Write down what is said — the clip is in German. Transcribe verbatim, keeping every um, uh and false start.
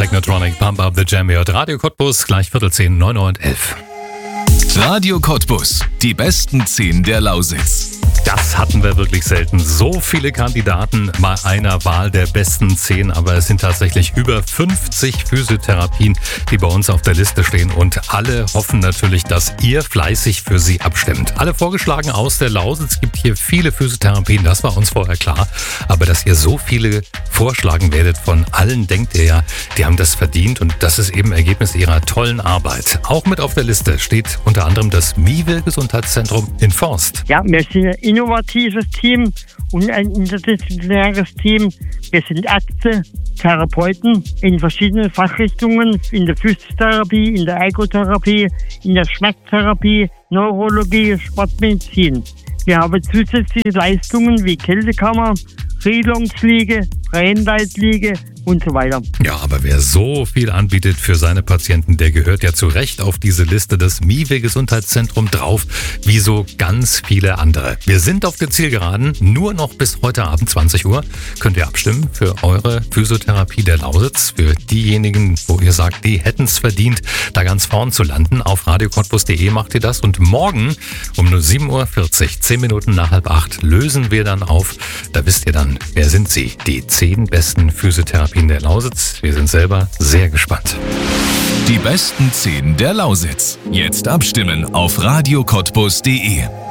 Technotronic, Pump Up the Jam, hört Radio Cottbus, gleich Viertel zehn, neun Uhr und elf. Radio Cottbus, die besten zehn der Lausitz. Das hatten wir wirklich selten. So viele Kandidaten bei einer Wahl der besten zehn, aber es sind tatsächlich über fünfzig Physiotherapien, die bei uns auf der Liste stehen und alle hoffen natürlich, dass ihr fleißig für sie abstimmt. Alle vorgeschlagen aus der Lausitz, es gibt hier viele Physiotherapien, das war uns vorher klar, aber dass ihr so viele vorschlagen werdet, von allen denkt ihr ja, die haben das verdient und das ist eben Ergebnis ihrer tollen Arbeit. Auch mit auf der Liste steht unter anderem das Miwe Gesundheitszentrum in Forst. Ja, wir sind ein innovatives Team und ein interdisziplinäres Team. Wir sind Ärzte, Therapeuten in verschiedenen Fachrichtungen, in der Physiotherapie, in der Ergotherapie, in der Schmerztherapie, Neurologie, Sportmedizin. Wir haben zusätzliche Leistungen wie Kältekammer, Regelungsliege, Freienleitliege und so weiter. Ja, aber wer so viel anbietet für seine Patienten, der gehört ja zu Recht auf diese Liste des Miwe Gesundheitszentrum drauf, wie so ganz viele andere. Wir sind auf der Zielgeraden, nur noch bis heute Abend zwanzig Uhr könnt ihr abstimmen für eure Physiotherapie der Lausitz, für diejenigen, wo ihr sagt, die hätten es verdient, da ganz vorn zu landen. Auf radio cottbus punkt de macht ihr das und morgen um nur sieben Uhr vierzig, zehn Minuten nach halb acht, lösen wir dann auf. Da wisst ihr dann, wer sind sie, die zehn besten Physiotherapien der Lausitz. Wir sind selber sehr gespannt. Die besten zehn der Lausitz. Jetzt abstimmen auf radio cottbus punkt de.